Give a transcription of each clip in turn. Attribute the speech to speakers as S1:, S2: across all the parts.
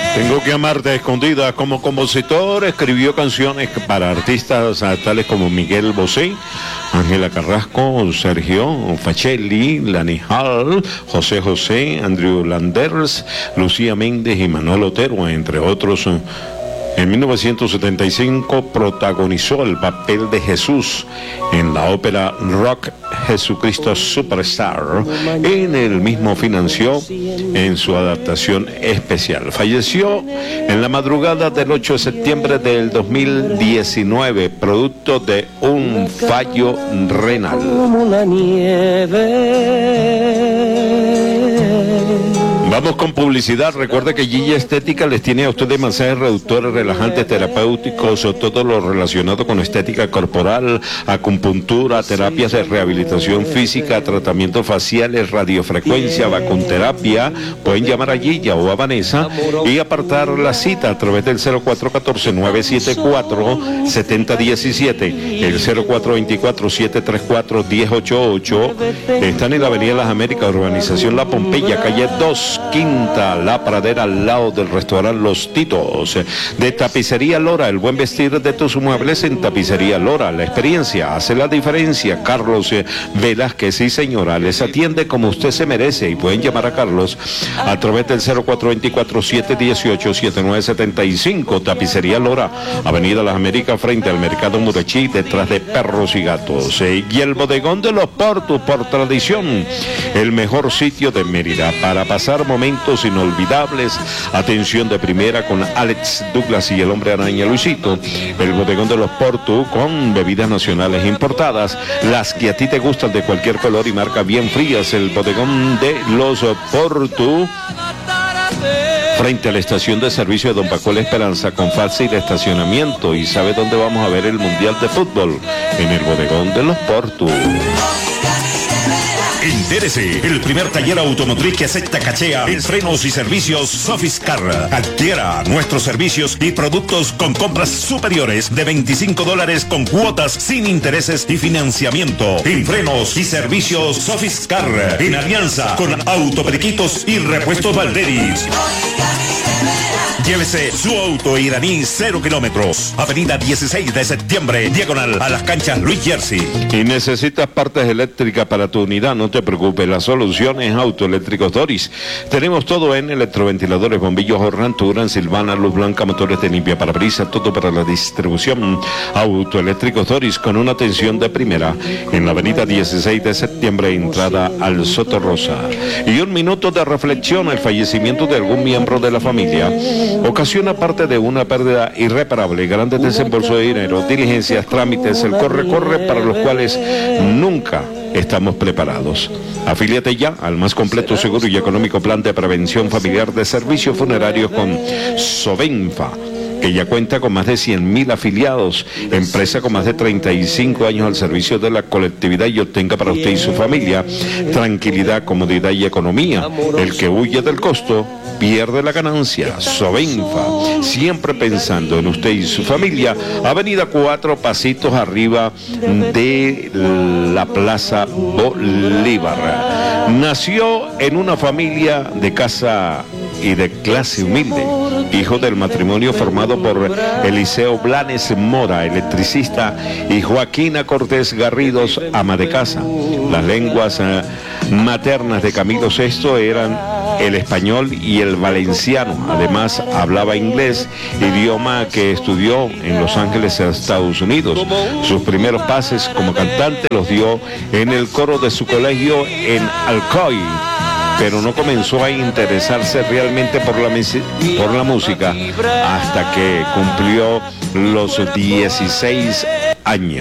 S1: Tengo que amarte a escondidas. Como compositor escribió canciones para artistas tales como Miguel Bosé, Ángela Carrasco, Sergio Facelli, Lani Hall, José José, Andrew Landers, Lucía Méndez y Manuel Otero, entre otros. En 1975 protagonizó el papel de Jesús en la ópera rock Jesucristo Superstar. En el mismo financió en su adaptación especial. Falleció en la madrugada del 8 de septiembre del 2019, producto de un fallo renal. Vamos con publicidad. Recuerde que Gilla Estética les tiene a ustedes masajes reductores, relajantes, terapéuticos, o todo lo relacionado con estética corporal, acupuntura, terapias de rehabilitación física, tratamientos faciales, radiofrecuencia, vacunterapia. Pueden llamar a Gilla o a Vanessa y apartar la cita a través del 0414-974-7017, el 0424-734-1088. Están en la Avenida Las Américas, Urbanización La Pompeya, calle 2. Quinta, La Pradera, al lado del restaurante Los Titos. De Tapicería Lora, el buen vestir de tus muebles en Tapicería Lora. La experiencia hace la diferencia. Carlos Velázquez, sí señora, les atiende como usted se merece, y pueden llamar a Carlos a través del 0424-718-7975. Tapicería Lora, Avenida Las Américas, frente al Mercado Murechí, detrás de Perros y Gatos. Y el Bodegón de los Portus, por tradición, el mejor sitio de Mérida para pasar momentos inolvidables. Atención de primera con Alex Douglas y el Hombre Araña Luisito. El Bodegón de los Portu, con bebidas nacionales importadas, las que a ti te gustan, de cualquier color y marca, bien frías. El Bodegón de los Portu, frente a la estación de servicio de Don Paco La Esperanza, con fácil estacionamiento. ¿Y sabe dónde vamos a ver el Mundial de Fútbol? En el Bodegón de los Portu.
S2: Entérese, el primer taller automotriz que acepta cachea en frenos y servicios Sofiscar. Adquiera nuestros servicios y productos con compras superiores de $25 con cuotas sin intereses y financiamiento. En frenos y servicios Sofiscar, en alianza con Autoperiquitos y Repuestos Valderis. Llévese su auto iraní 0 kilómetros. Avenida 16 de septiembre, diagonal a las canchas Luis Jersey.
S1: Y necesitas partes eléctricas para tu unidad, no te preocupes, la solución es Autoeléctricos Doris. Tenemos todo en electroventiladores, bombillos, Hornantura, Silvana, luz blanca, motores de limpia parabrisas, todo para la distribución. Autoeléctricos Doris, con una atención de primera, en la avenida 16 de septiembre, entrada al Soto Rosa. Y un minuto de reflexión: el fallecimiento de algún miembro de la familia ocasiona parte de una pérdida irreparable, grandes desembolsos de dinero, diligencias, trámites, el corre-corre para los cuales nunca estamos preparados. Afíliate ya al más completo, seguro y económico plan de prevención familiar de servicios funerarios con Sovenfa, que ya cuenta con más de 100.000 afiliados, empresa con más de 35 años al servicio de la colectividad, y obtenga para usted y su familia tranquilidad, comodidad y economía. El que huye del costo pierde la ganancia. Sovenfa, siempre pensando en usted y su familia. Avenida 4, pasitos arriba de la Plaza Bolívar. Nació en una familia de casa y de clase humilde, hijo del matrimonio formado por Eliseo Blanes Mora, electricista, y Joaquina Cortés Garridos, ama de casa. Las lenguas maternas de Camilo VI eran el español y el valenciano. Además hablaba inglés, idioma que estudió en Los Ángeles, Estados Unidos. Sus primeros pases como cantante los dio en el coro de su colegio en Alcoy, pero no comenzó a interesarse realmente por la música hasta que cumplió los 16 años.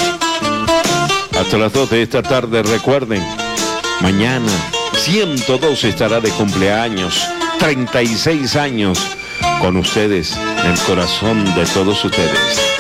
S1: Hasta las 2 de esta tarde, recuerden, mañana 102 estará de cumpleaños, 36 años con ustedes, en el corazón de todos ustedes.